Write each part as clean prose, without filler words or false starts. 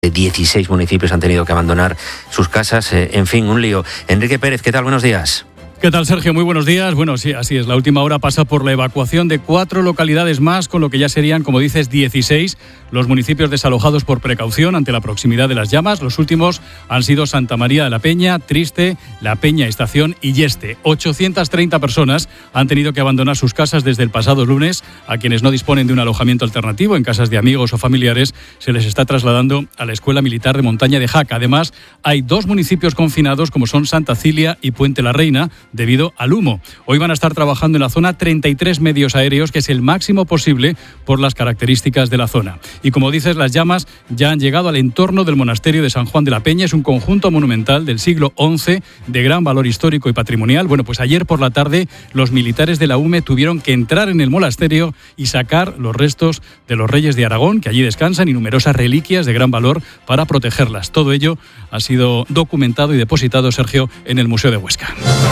16 municipios han tenido que abandonar sus casas. En fin, un lío. Enrique Pérez, ¿qué tal? Buenos días. ¿Qué tal, Sergio? Muy buenos días. Bueno, sí, así es. La última hora pasa por la evacuación de 4 localidades más, con lo que ya serían, como dices, 16 los municipios desalojados por precaución ante la proximidad de las llamas. Los últimos han sido Santa María de la Peña, Triste, La Peña Estación y Yeste. 830 personas han tenido que abandonar sus casas desde el pasado lunes. A quienes no disponen de un alojamiento alternativo en casas de amigos o familiares, se les está trasladando a la Escuela Militar de Montaña de Jaca. Además, hay 2 municipios confinados, como son Santa Cilia y Puente la Reina, debido al humo. Hoy van a estar trabajando en la zona 33 medios aéreos, que es el máximo posible por las características de la zona. Y como dices, las llamas ya han llegado al entorno del monasterio de San Juan de la Peña. Es un conjunto monumental del siglo XI de gran valor histórico y patrimonial. Bueno, pues ayer por la tarde los militares de la UME tuvieron que entrar en el monasterio y sacar los restos de los reyes de Aragón, que allí descansan, y numerosas reliquias de gran valor para protegerlas. Todo ello ha sido documentado y depositado, Sergio, en el Museo de Huesca.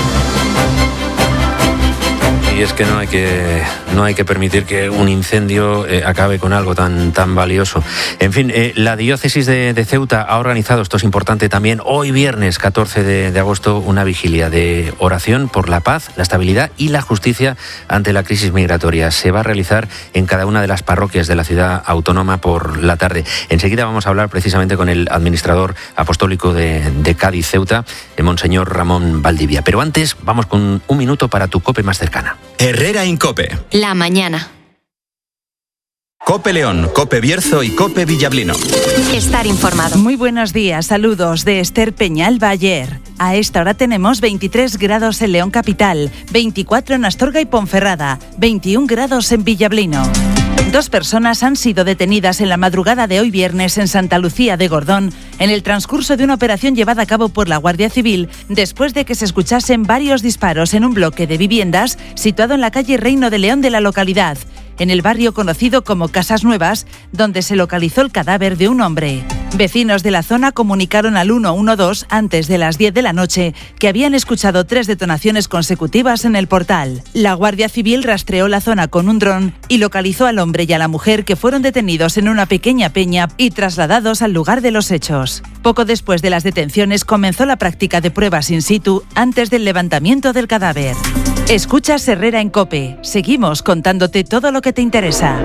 Y es que no hay que permitir que un incendio acabe con algo tan valioso. En fin, la diócesis de Ceuta ha organizado, esto es importante también, hoy viernes 14 de agosto, una vigilia de oración por la paz, la estabilidad y la justicia ante la crisis migratoria. Se va a realizar en cada una de las parroquias de la ciudad autónoma por la tarde. Enseguida vamos a hablar precisamente con el administrador apostólico de Cádiz, Ceuta, el Monseñor Ramón Valdivia. Pero antes, vamos con un minuto para tu COPE más cercana. Herrera Incope. La mañana. COPE León, COPE Bierzo y COPE Villablino. Estar informado. Muy buenos días, saludos de Esther Peñalba ayer. A esta hora tenemos 23 grados en León Capital, 24 en Astorga y Ponferrada, 21 grados en Villablino. 2 personas han sido detenidas en la madrugada de hoy viernes en Santa Lucía de Gordón, en el transcurso de una operación llevada a cabo por la Guardia Civil, después de que se escuchasen varios disparos en un bloque de viviendas situado en la calle Reino de León de la localidad, en el barrio conocido como Casas Nuevas, donde se localizó el cadáver de un hombre. Vecinos de la zona comunicaron al 112 antes de las 10 de la noche que habían escuchado 3 detonaciones consecutivas en el portal. La Guardia Civil rastreó la zona con un dron y localizó al hombre y a la mujer, que fueron detenidos en una pequeña peña y trasladados al lugar de los hechos. Poco después de las detenciones comenzó la práctica de pruebas in situ antes del levantamiento del cadáver. Escuchas Herrera en COPE. Seguimos contándote todo lo que te interesa.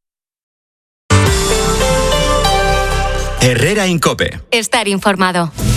Herrera Incope. Estar informado.